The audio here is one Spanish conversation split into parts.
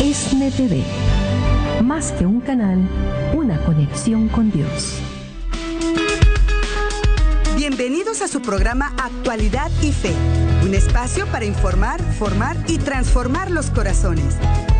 ESNE TV. Más que un canal, una conexión con Dios. Bienvenidos a su programa Actualidad y Fe, un espacio para informar, formar y transformar los corazones.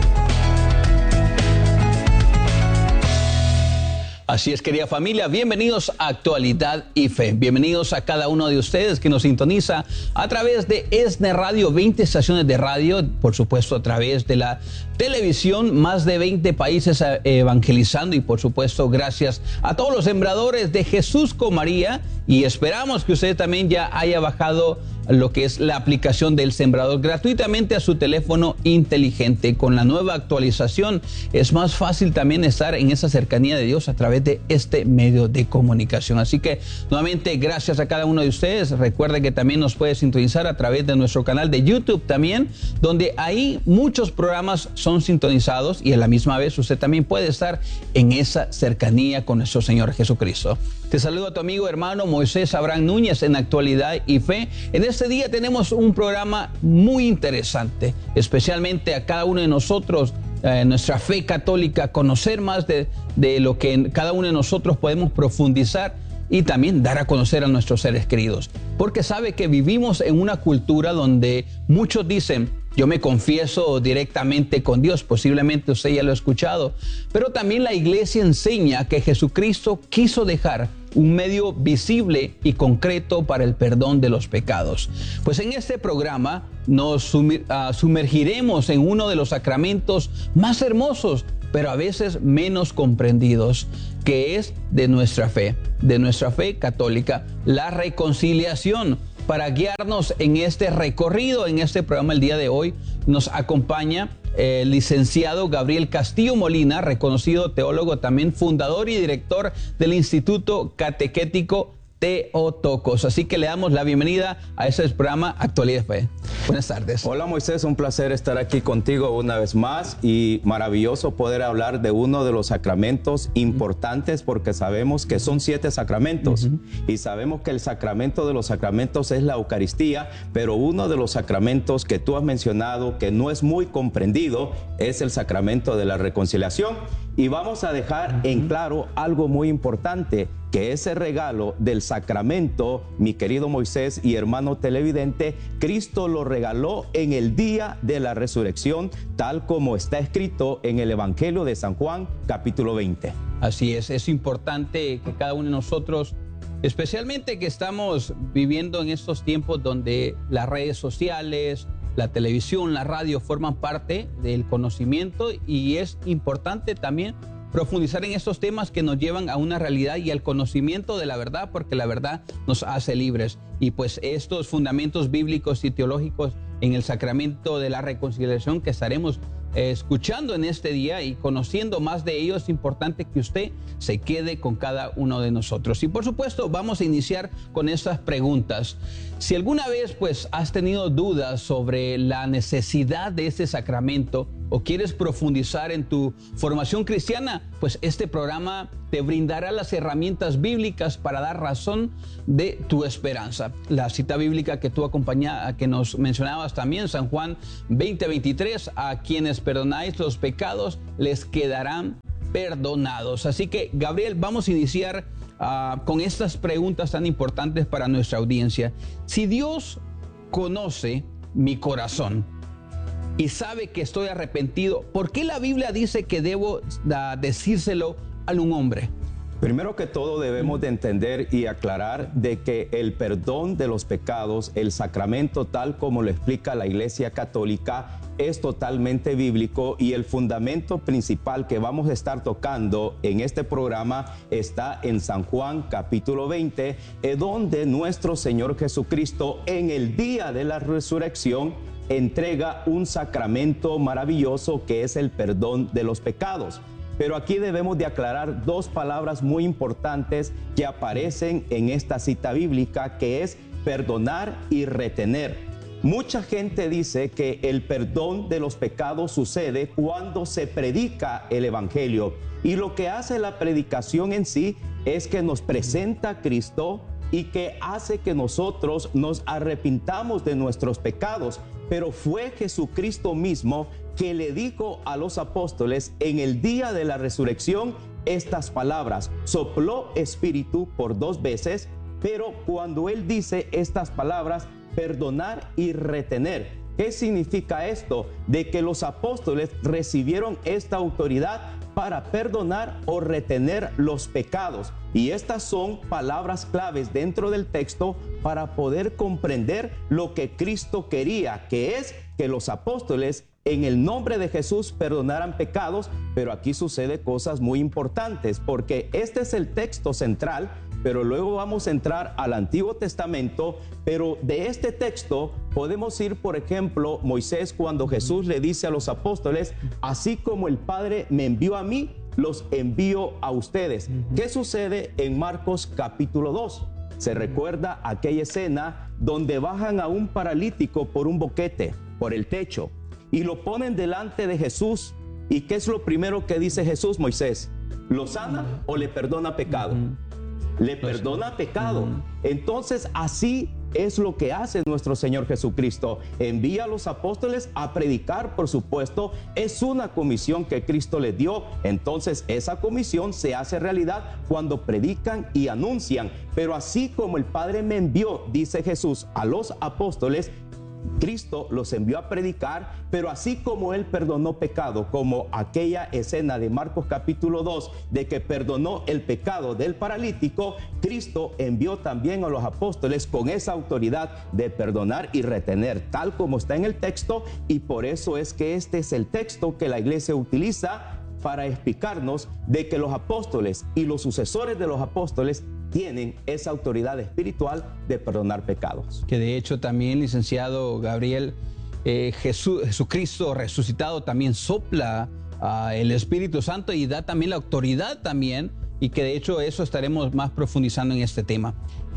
Así es, querida familia, bienvenidos a Actualidad y Fe. Bienvenidos a cada uno de ustedes que nos sintoniza a través de ESNE Radio, 20 estaciones de radio, por supuesto a través de la televisión, más de 20 países evangelizando y por supuesto gracias a todos los sembradores de Jesús con María, y esperamos que usted también ya haya bajado lo que es la aplicación del Sembrador gratuitamente a su teléfono inteligente. Con la nueva actualización es más fácil también estar en esa cercanía de Dios a través de este medio de comunicación. Así que nuevamente gracias a cada uno de ustedes. Recuerde que también nos puede sintonizar a través de nuestro canal de YouTube también, donde ahí muchos programas son sintonizados y a la misma vez usted también puede estar en esa cercanía con nuestro Señor Jesucristo. Te saludo a tu amigo hermano Moisés Abraham Núñez en Actualidad y Fe. En este día tenemos un programa muy interesante, especialmente a cada uno de nosotros, nuestra fe católica, conocer más de lo que cada uno de nosotros podemos profundizar y también dar a conocer a nuestros seres queridos. Porque sabe que vivimos en una cultura donde muchos dicen: yo me confieso directamente con Dios. Posiblemente usted ya lo ha escuchado. Pero también la iglesia enseña que Jesucristo quiso dejar un medio visible y concreto para el perdón de los pecados. Pues en este programa nos sumergiremos en uno de los sacramentos más hermosos, pero a veces menos comprendidos, que es de nuestra fe católica, la reconciliación. Para guiarnos en este recorrido, en este programa el día de hoy, nos acompaña el licenciado Gabriel Castillo Molina, reconocido teólogo, también fundador y director del Instituto Catequético Theotokos. Así que le damos la bienvenida a este programa Actualidad y Fe. Buenas tardes. Hola Moisés, un placer estar aquí contigo una vez más y maravilloso poder hablar de uno de los sacramentos importantes, porque sabemos que son 7 sacramentos y sabemos que el sacramento de los sacramentos es la Eucaristía, pero uno de los sacramentos que tú has mencionado que no es muy comprendido es el sacramento de la reconciliación. Y vamos a dejar en claro algo muy importante, que ese regalo del sacramento, mi querido Moisés y hermano televidente, Cristo lo regaló en el día de la resurrección, tal como está escrito en el Evangelio de San Juan, capítulo 20. Así es importante que cada uno de nosotros, especialmente que estamos viviendo en estos tiempos donde las redes sociales, la televisión, la radio forman parte del conocimiento, y es importante también profundizar en estos temas que nos llevan a una realidad y al conocimiento de la verdad, porque la verdad nos hace libres. Y pues estos fundamentos bíblicos y teológicos en el sacramento de la reconciliación que estaremos escuchando en este día y conociendo más de ello, es importante que usted se quede con cada uno de nosotros. Y por supuesto vamos a iniciar con estas preguntas. Si alguna vez pues has tenido dudas sobre la necesidad de este sacramento o quieres profundizar en tu formación cristiana, pues este programa te brindará las herramientas bíblicas para dar razón de tu esperanza. La cita bíblica que tú que nos mencionabas también, San Juan 20:23, a quienes perdonáis los pecados les quedarán perdonados. Así que, Gabriel, vamos a iniciar con estas preguntas tan importantes para nuestra audiencia. Si Dios conoce mi corazón y sabe que estoy arrepentido, ¿por qué la Biblia dice que debo decírselo a un hombre? Primero que todo debemos de entender y aclarar de que el perdón de los pecados, el sacramento tal como lo explica la Iglesia Católica, es totalmente bíblico, y el fundamento principal que vamos a estar tocando en este programa está en San Juan capítulo 20, donde nuestro Señor Jesucristo en el día de la resurrección entrega un sacramento maravilloso que es el perdón de los pecados. Pero aquí debemos de aclarar 2 palabras muy importantes que aparecen en esta cita bíblica, que es perdonar y retener. Mucha gente dice que el perdón de los pecados sucede cuando se predica el Evangelio, y lo que hace la predicación en sí es que nos presenta a Cristo y que hace que nosotros nos arrepintamos de nuestros pecados. Pero fue Jesucristo mismo que le dijo a los apóstoles en el día de la resurrección estas palabras. Sopló espíritu por 2 veces, pero cuando él dice estas palabras, perdonar y retener. ¿Qué significa esto? De que los apóstoles recibieron esta autoridad para perdonar o retener los pecados. Y estas son palabras claves dentro del texto para poder comprender lo que Cristo quería, que es que los apóstoles en el nombre de Jesús perdonaran pecados. Pero aquí sucede cosas muy importantes, porque este es el texto central, pero luego vamos a entrar al Antiguo Testamento. Pero de este texto podemos ir, por ejemplo, Moisés, cuando Jesús le dice a los apóstoles, así como el Padre me envió a mí, los envío a ustedes. ¿Qué sucede en Marcos capítulo 2? Se recuerda aquella escena donde bajan a un paralítico por un boquete, por el techo, y lo ponen delante de Jesús. ¿Y qué es lo primero que dice Jesús, Moisés? ¿Lo sana o le perdona pecado? Le perdona pecado. Entonces así es lo que hace nuestro Señor Jesucristo. Envía a los apóstoles a predicar, por supuesto. Es una comisión que Cristo les dio. Entonces esa comisión se hace realidad cuando predican y anuncian. Pero así como el Padre me envió, dice Jesús, a los apóstoles, Cristo los envió a predicar, pero así como Él perdonó pecado, como aquella escena de Marcos capítulo 2, de que perdonó el pecado del paralítico, Cristo envió también a los apóstoles con esa autoridad de perdonar y retener, tal como está en el texto. Y por eso es que este es el texto que la iglesia utiliza para explicarnos de que los apóstoles y los sucesores de los apóstoles tienen esa autoridad espiritual de perdonar pecados. Que de hecho también, licenciado Gabriel, Jesucristo resucitado también sopla el Espíritu Santo y da también la autoridad también, y que de hecho eso estaremos más profundizando en este tema.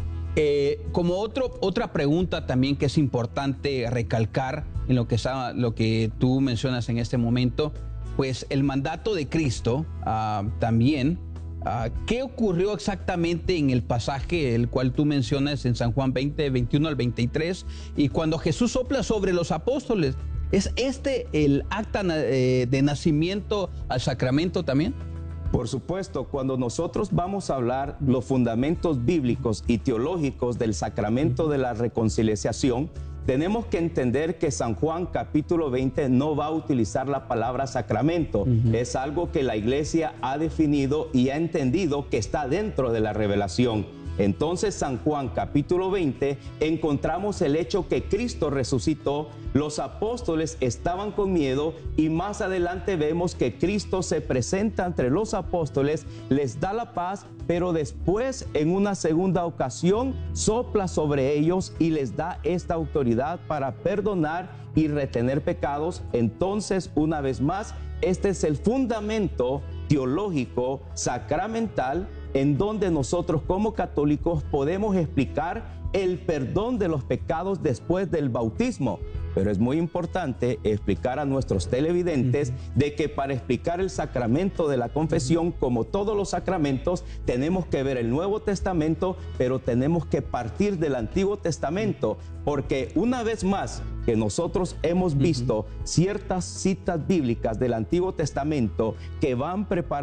Como otra pregunta también que es importante recalcar en lo que tú mencionas en este momento, pues el mandato de Cristo también. ¿Qué ocurrió exactamente en el pasaje el cual tú mencionas en San Juan 20, 21 al 23? Y cuando Jesús sopla sobre los apóstoles, ¿es este el acta de nacimiento al sacramento también? Por supuesto, cuando nosotros vamos a hablar los fundamentos bíblicos y teológicos del sacramento de la reconciliación, tenemos que entender que San Juan capítulo 20 no va a utilizar la palabra sacramento. Es algo que la iglesia ha definido y ha entendido que está dentro de la revelación. Entonces, San Juan capítulo 20, encontramos el hecho que Cristo resucitó, los apóstoles estaban con miedo, y más adelante vemos que Cristo se presenta entre los apóstoles, les da la paz, pero después en una segunda ocasión sopla sobre ellos y les da esta autoridad para perdonar y retener pecados. Entonces, una vez más, este es el fundamento teológico sacramental en donde nosotros como católicos podemos explicar el perdón de los pecados después del bautismo. Pero es muy importante explicar a nuestros televidentes de que para explicar el sacramento de la confesión, como todos los sacramentos, tenemos que ver el Nuevo Testamento, pero tenemos que partir del Antiguo Testamento, porque una vez más que nosotros hemos visto ciertas citas bíblicas del Antiguo Testamento que van preparando